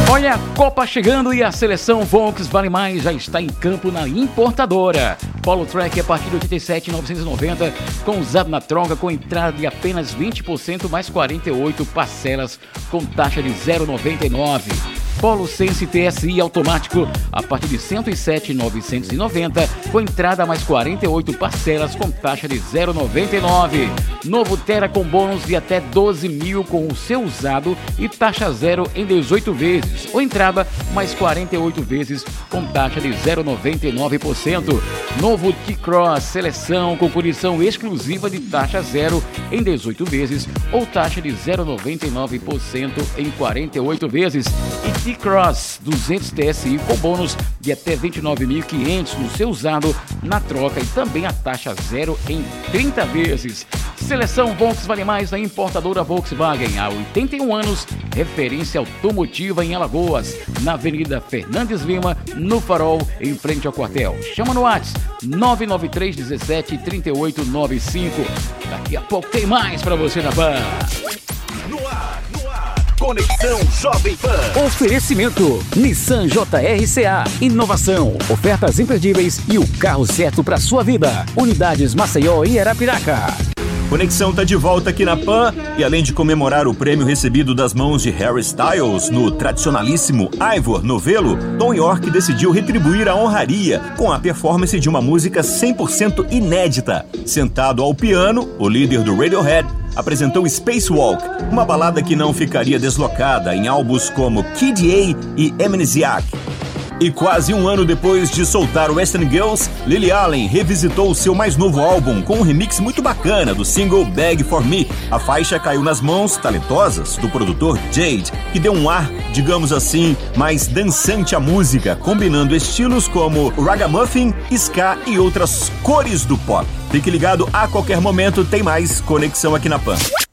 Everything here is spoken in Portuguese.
Olha a Copa chegando e a seleção Volkswagen Mais já está em campo na importadora. Polo Track a partir de R$ 87.990, com usado na troca com entrada de apenas 20% mais 48 parcelas com taxa de 0,99. Polo Sense TSI automático a partir de R$ 107.990, com entrada mais 48 parcelas com taxa de 0,99. Novo Terra com bônus de até 12 mil com o seu usado e taxa zero em 18 vezes, ou entrada mais 48 vezes com taxa de 0,99%. Novo T-Cross seleção com condição exclusiva de taxa zero em 18 vezes, ou taxa de 0,99% em 48 vezes. E T-Cross 200 TSI com bônus de até 29.500 no seu usado na troca e também a taxa zero em 30 vezes. Seleção Volkswagen Mais na importadora Volkswagen há 81 anos, referência automotiva em Alagoas, na Avenida Fernandes Lima, no Farol, em frente ao quartel. Chama no WhatsApp 993 17 38 95. Daqui a pouco tem mais pra você na Pan. No ar. Conexão Jovem Pan. Oferecimento Nissan JRCA. Inovação, ofertas imperdíveis e o carro certo para sua vida. Unidades Maceió e Arapiraca. Conexão tá de volta aqui na Pan e além de comemorar o prêmio recebido das mãos de Harry Styles no tradicionalíssimo Ivor Novello, Tom York decidiu retribuir a honraria com a performance de uma música 100% inédita. Sentado ao piano, o líder do Radiohead apresentou Spacewalk, uma balada que não ficaria deslocada em álbuns como Kid A e Amnesiac. E quase um ano depois de soltar Western Girls, Lily Allen revisitou o seu mais novo álbum com um remix muito bacana do single Beg For Me. A faixa caiu nas mãos talentosas do produtor Jade, que deu um ar, digamos assim, mais dançante à música, combinando estilos como ragamuffin, ska e outras cores do pop. Fique ligado, a qualquer momento tem mais Conexão aqui na Pan.